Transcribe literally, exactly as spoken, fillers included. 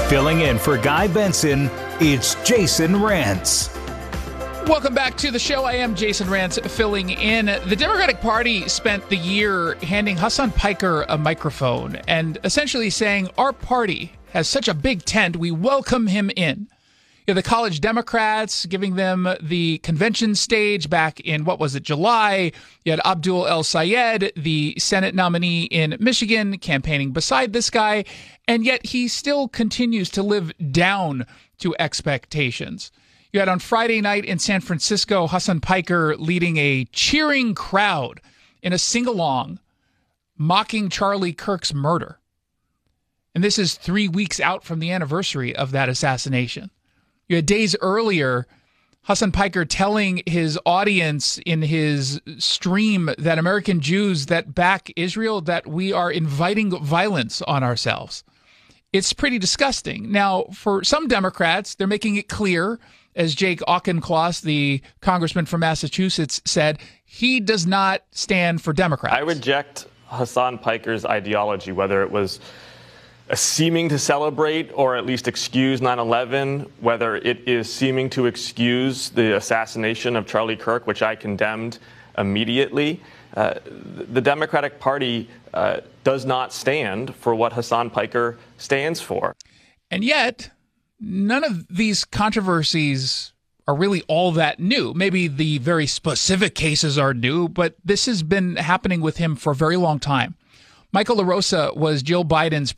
Filling in for Guy Benson, it's Jason Rantz. Welcome back to the show. I am Jason Rantz, filling in. The Democratic Party spent the year handing Hasan Piker a microphone and essentially saying, our party has such a big tent, we welcome him in. You know, the college Democrats giving them the convention stage back in, what was it, July. You had Abdul El-Sayed, the Senate nominee in Michigan, campaigning beside this guy, and yet he still continues to live down to expectations. You had on Friday night in San Francisco, Hasan Piker leading a cheering crowd in a sing-along, mocking Charlie Kirk's murder. And this is three weeks out from the anniversary of that assassination. You had days earlier, Hasan Piker telling his audience in his stream that American Jews that back Israel, that we are inviting violence on ourselves. It's pretty disgusting. Now, for some Democrats, they're making it clear, as Jake Auchincloss, the congressman from Massachusetts, said, he does not stand for Democrats. I reject Hasan Piker's ideology, whether it was a seeming to celebrate or at least excuse nine eleven, whether it is seeming to excuse the assassination of Charlie Kirk, which I condemned immediately. Uh, the Democratic Party uh, does not stand for what Hasan Piker stands for. And yet, none of these controversies are really all that new. Maybe the very specific cases are new, but this has been happening with him for a very long time. Michael LaRosa was Jill Biden's